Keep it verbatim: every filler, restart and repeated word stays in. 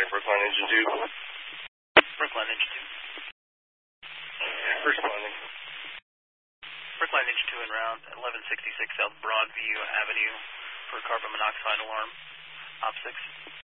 Brookline Engine two. Brookline Engine two. Responding. Brookline Engine two en route, eleven sixty-six South Broadview Avenue for carbon monoxide alarm. Op six.